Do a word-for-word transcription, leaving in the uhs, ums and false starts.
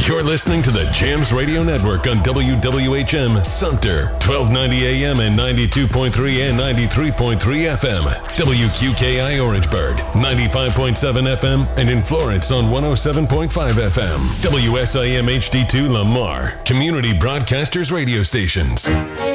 You're listening to the Jams Radio Network on W W H M Sumter, twelve ninety A M and ninety-two point three and ninety-three point three F M. W Q K I Orangeburg, ninety-five point seven F M, and in Florence on one oh seven point five F M. W S I M H D two Lamar, Community Broadcasters Radio Stations.